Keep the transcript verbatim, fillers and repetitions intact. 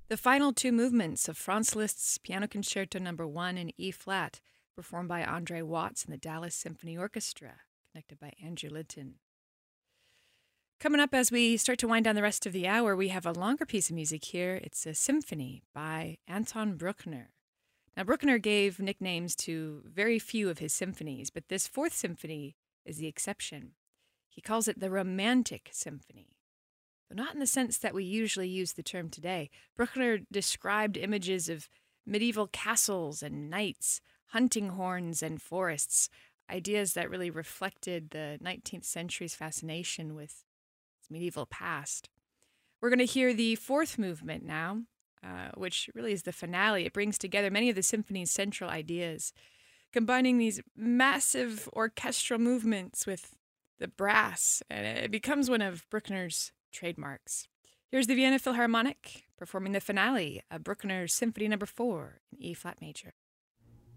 The final two movements of Franz Liszt's Piano Concerto Number One in E flat, performed by Andre Watts and the Dallas Symphony Orchestra, conducted by Andrew Linton. Coming up as we start to wind down the rest of the hour, we have a longer piece of music here. It's a symphony by Anton Bruckner. Now, Bruckner gave nicknames to very few of his symphonies, but this fourth symphony is the exception. He calls it the Romantic Symphony. Though not in the sense that we usually use the term today. Bruckner described images of medieval castles and knights, hunting horns and forests, ideas that really reflected the nineteenth century's fascination with its medieval past. We're going to hear the fourth movement now, uh, which really is the finale. It brings together many of the symphony's central ideas, combining these massive orchestral movements with the brass, and it becomes one of Bruckner's trademarks. Here's the Vienna Philharmonic performing the finale of Bruckner's Symphony Number Four in E flat major.